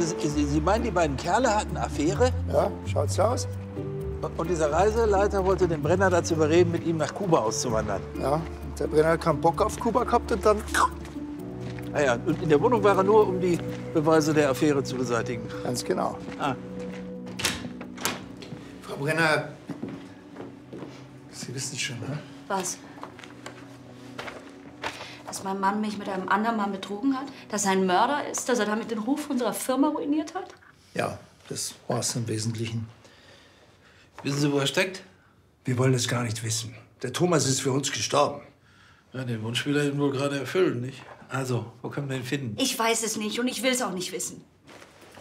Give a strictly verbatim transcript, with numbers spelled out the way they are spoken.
Also Sie, Sie meinen, die beiden Kerle hatten Affäre? Ja, schaut's so aus. Und dieser Reiseleiter wollte den Brenner dazu überreden, mit ihm nach Kuba auszuwandern? Ja, der Brenner hat keinen Bock auf Kuba gehabt und dann... Ah ja, und in der Wohnung war er nur, um die Beweise der Affäre zu beseitigen? Ganz genau. Ah. Frau Brenner, Sie wissen schon, ne? Was? Dass mein Mann mich mit einem anderen Mann betrogen hat? Dass er ein Mörder ist? Dass er damit den Ruf unserer Firma ruiniert hat? Ja, das war's im Wesentlichen. Wissen Sie, wo er steckt? Wir wollen es gar nicht wissen. Der Thomas ist für uns gestorben. Ja, den Wunsch will er ihm wohl gerade erfüllen, nicht? Also, wo können wir ihn finden? Ich weiß es nicht und ich will es auch nicht wissen.